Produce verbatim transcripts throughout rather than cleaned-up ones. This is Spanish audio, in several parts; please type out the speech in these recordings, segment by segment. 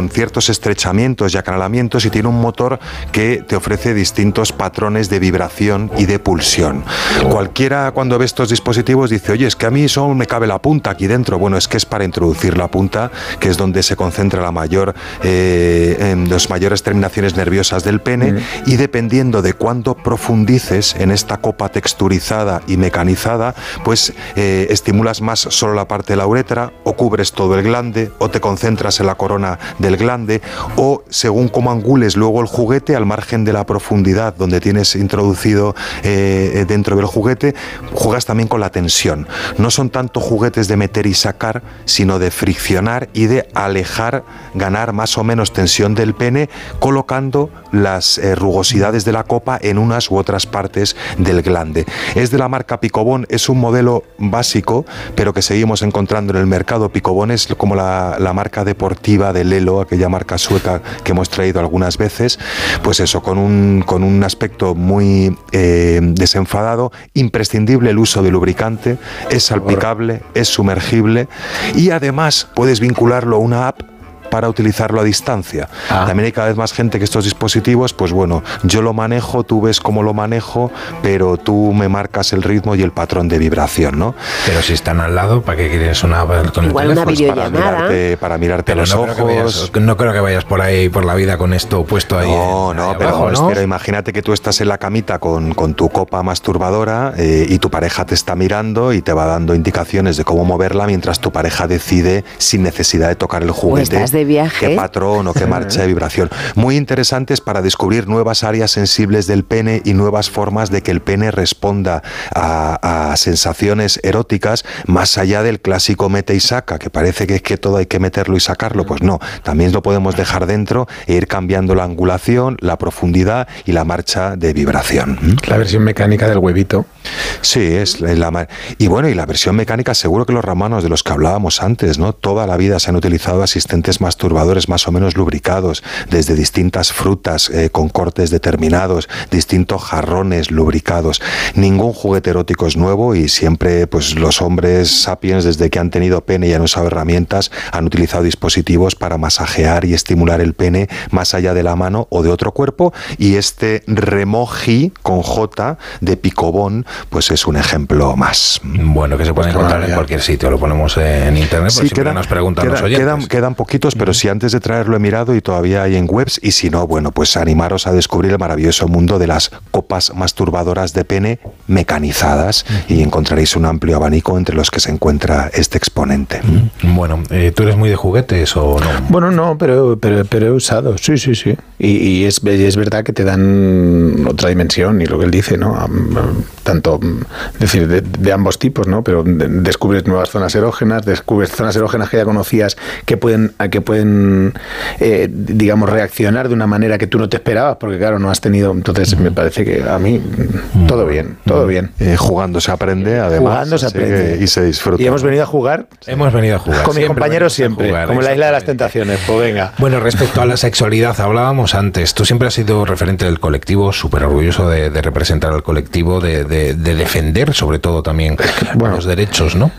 con ciertos estrechamientos y acanalamientos y tiene un motor que te ofrece distintos patrones de vibración y de pulsión. Cualquiera cuando ve estos dispositivos dice, oye, es que a mí solo me cabe la punta aquí dentro. Bueno, es que es para introducir la punta, que es donde se concentra la mayor, eh, en las mayores terminaciones nerviosas del pene, mm. y dependiendo de cuánto profundices en esta copa texturizada y mecanizada, pues eh, estimulas más solo la parte de la uretra, o cubres todo el glande, o te concentras en la corona del glande, o según cómo angules luego el juguete, al margen de la profundidad donde tienes introducido eh, dentro del juguete, juegas también con la tensión. No son tanto juguetes de meter y sacar, sino de friccionar y de alejar, ganar más o menos tensión del pene, colocando las eh, rugosidades de la copa en unas u otras partes del glande. Es de la marca Picobon, es un modelo básico, pero que seguimos encontrando en el mercado. Picobon es como la, la marca deportiva de Lelo, aquella marca sueca que hemos traído algunas veces, pues eso, con un, con un aspecto muy eh, desenfadado, imprescindible el uso de lubricante, es salpicable, es sumergible y además puedes vincularlo a una app para utilizarlo a distancia. Ah. También hay cada vez más gente que estos dispositivos, pues bueno, yo lo manejo, tú ves cómo lo manejo, pero tú me marcas el ritmo y el patrón de vibración, ¿no? Pero si están al lado, ¿para qué quieres una con el Igual teléfono? una Para videollamada. mirarte, para mirarte pero los no ojos. Creo que vayas, no creo que vayas por ahí, por la vida con esto puesto ahí. No, en, no, ahí pero, abajo, ¿no? pero imagínate que tú estás en la camita con, con tu copa masturbadora eh, y tu pareja te está mirando y te va dando indicaciones de cómo moverla mientras tu pareja decide, sin necesidad de tocar el juguete, o estás de viaje, qué patrón o qué marcha de vibración. Muy interesantes para descubrir nuevas áreas sensibles del pene y nuevas formas de que el pene responda a, a sensaciones eróticas más allá del clásico mete y saca, que parece que es que todo hay que meterlo y sacarlo. Pues no, también lo podemos dejar dentro e ir cambiando la angulación, la profundidad y la marcha de vibración. La versión mecánica del huevito. Sí, es la, y bueno, y la versión mecánica, seguro que los romanos de los que hablábamos antes, ¿no? Toda la vida se han utilizado asistentes masturbadores más o menos lubricados, desde distintas frutas eh, con cortes determinados, distintos jarrones lubricados. Ningún juguete erótico es nuevo y siempre pues los hombres sapiens, desde que han tenido pene y han usado herramientas, han utilizado dispositivos para masajear y estimular el pene más allá de la mano o de otro cuerpo, y este Remoji con J de Picobon pues es un ejemplo más. Bueno, que se puede pues encontrar en cualquier sitio, lo ponemos en internet, sí, por si quedan, nos preguntan queda, los oyentes. Quedan, quedan poquitos, pero si antes de traerlo he mirado y todavía hay en webs, y si no, bueno, pues animaros a descubrir el maravilloso mundo de las copas masturbadoras de pene mecanizadas, uh-huh. y encontraréis un amplio abanico entre los que se encuentra este exponente. Uh-huh. Bueno, eh, ¿tú eres muy de juguetes o no? Bueno, no, pero, pero, pero he usado, sí, sí, sí. Y, y es, es verdad que te dan otra dimensión, y lo que él dice, ¿no? Tanto, es decir, de, de ambos tipos, ¿no? Pero de, descubres nuevas zonas erógenas, descubres zonas erógenas que ya conocías que pueden, que pueden eh, digamos, reaccionar de una manera que tú no te esperabas, porque claro, no has tenido. Entonces me parece que a mí todo bien, todo bien. Eh, jugando se aprende, además. Jugando se aprende. Que, y se disfruta. Y hemos venido a jugar. Hemos venido a jugar. Con mis compañeros siempre, jugar, como la isla de las tentaciones. Pues venga. Bueno, respecto a la sexualidad, hablábamos antes. Tú siempre has sido referente del colectivo, súper orgulloso de, de representar al colectivo, de, de, de defender sobre todo también bueno, los derechos, ¿no?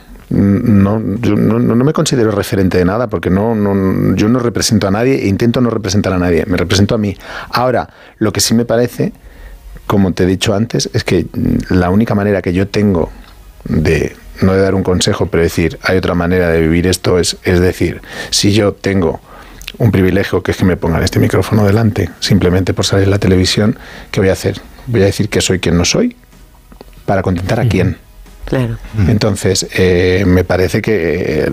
No, yo no, no me considero referente de nada, porque no, no, yo no represento a nadie e intento no representar a nadie, me represento a mí. Ahora, lo que sí me parece, como te he dicho antes, es que la única manera que yo tengo de, no de dar un consejo, pero decir, hay otra manera de vivir esto, es, es decir, si yo tengo un privilegio, que es que me pongan este micrófono delante, simplemente por salir en la televisión, ¿qué voy a hacer? Voy a decir que soy quien no soy, para contentar a quién. Claro. Entonces, eh, me parece que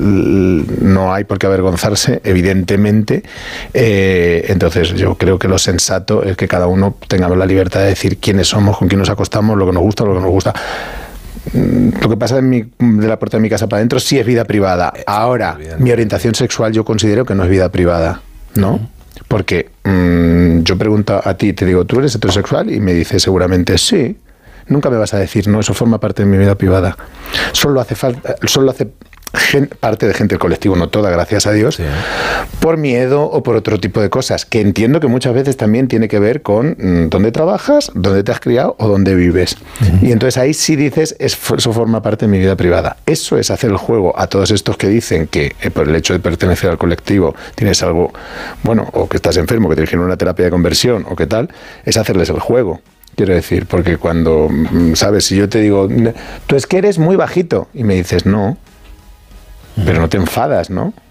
no hay por qué avergonzarse, evidentemente. Eh, entonces, yo creo que lo sensato es que cada uno tengamos la libertad de decir quiénes somos, con quién nos acostamos, lo que nos gusta, lo que nos gusta. Lo que pasa en mi, de la puerta de mi casa para adentro sí es vida privada. Ahora, mi orientación sexual yo considero que no es vida privada, ¿no? Porque mmm, yo pregunto a ti, te digo, ¿tú eres heterosexual? Y me dices seguramente sí. Nunca me vas a decir, no, eso forma parte de mi vida privada. Solo hace falta, solo hace Gen, parte de gente del colectivo, no toda, gracias a Dios, sí. por miedo o por otro tipo de cosas, que entiendo que muchas veces también tiene que ver con mmm, dónde trabajas, dónde te has criado o dónde vives. Uh-huh. Y entonces ahí sí dices, eso forma parte de mi vida privada. Eso es hacer el juego a todos estos que dicen que eh, por el hecho de pertenecer al colectivo tienes algo, bueno, o que estás enfermo, que te dijeron una terapia de conversión o qué tal, es hacerles el juego. Quiero decir, porque cuando, ¿sabes? Si yo te digo, tú es que eres muy bajito, y me dices, no, pero no te enfadas, ¿no?